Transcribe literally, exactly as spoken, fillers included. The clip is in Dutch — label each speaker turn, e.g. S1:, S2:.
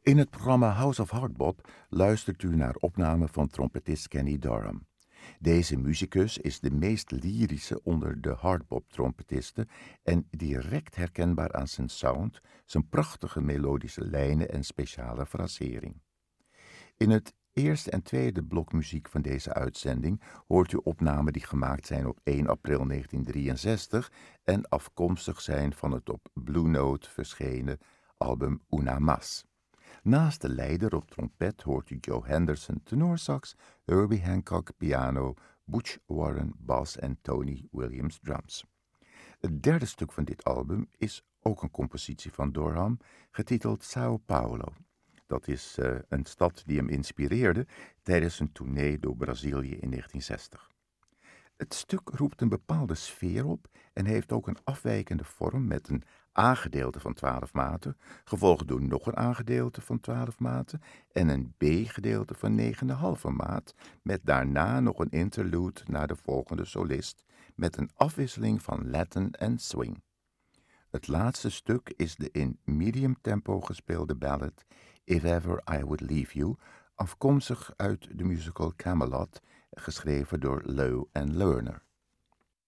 S1: In het programma House of Hardbop luistert u naar opnamen van trompetist Kenny Dorham. Deze muzikus is de meest lyrische onder de hardbop-trompetisten en direct herkenbaar aan zijn sound, zijn prachtige melodische lijnen en speciale frasering. In het eerste en tweede blok muziek van deze uitzending hoort u opnamen die gemaakt zijn op één april negentien drieënzestig en afkomstig zijn van het op Blue Note verschenen album Una Mas. Naast de leider op trompet hoort u Joe Henderson tenorsax, Herbie Hancock piano, Butch Warren bas en Tony Williams drums. Het derde stuk van dit album is ook een compositie van Dorham, getiteld Sao Paulo. Dat is uh, een stad die hem inspireerde tijdens een tournee door Brazilië in negentien zestig. Het stuk roept een bepaalde sfeer op en heeft ook een afwijkende vorm met een A-gedeelte van twaalf maten, gevolgd door nog een A-gedeelte van twaalf maten en een B-gedeelte van negen komma vijf maat, met daarna nog een interlude naar de volgende solist, met een afwisseling van Latin en swing. Het laatste stuk is de in medium tempo gespeelde ballad If Ever I Would Leave You, afkomstig uit de musical Camelot, geschreven door Lowe en Lerner.